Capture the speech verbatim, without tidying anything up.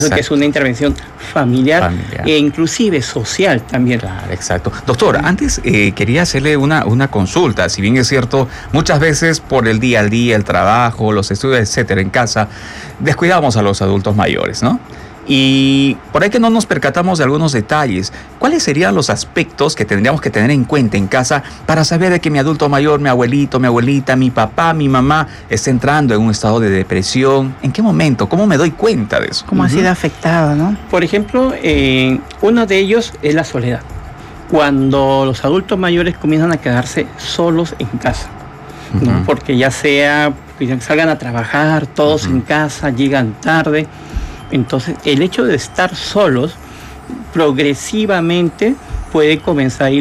Exacto. Que es una intervención familiar, familiar. E inclusive social también. Claro, exacto. Doctor, antes eh, quería hacerle una, una consulta. Si bien es cierto, muchas veces por el día al día, el trabajo, los estudios, etcétera, en casa, descuidamos a los adultos mayores, ¿no? Y por ahí que no nos percatamos de algunos detalles. ¿Cuáles serían los aspectos que tendríamos que tener en cuenta en casa para saber de que mi adulto mayor, mi abuelito, mi abuelita, mi papá, mi mamá está entrando en un estado de depresión? ¿En qué momento? ¿Cómo me doy cuenta de eso? ¿Cómo uh-huh. ha sido afectado, no? Por ejemplo, eh, uno de ellos es la soledad. Cuando los adultos mayores comienzan a quedarse solos en casa, uh-huh. ¿no? Porque ya sea que salgan a trabajar, todos uh-huh. en casa, llegan tarde. Entonces, el hecho de estar solos progresivamente puede comenzar a ir